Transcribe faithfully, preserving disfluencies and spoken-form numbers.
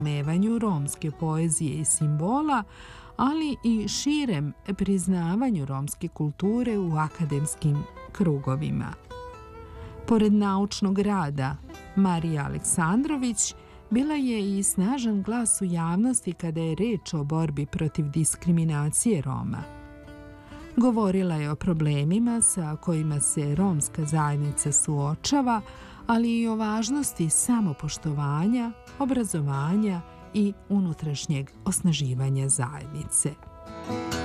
razumevanju romske poezije i simbola, ali i širem priznavanju romske kulture u akademskim krugovima. Pored naučnog rada, Marija Aleksandrović bila je i snažan glas u javnosti kada je reč o borbi protiv diskriminacije Roma. Govorila je o problemima sa kojima se romska zajednica suočava, ali i o važnosti samopoštovanja, obrazovanja i unutrašnjeg osnaživanja zajednice.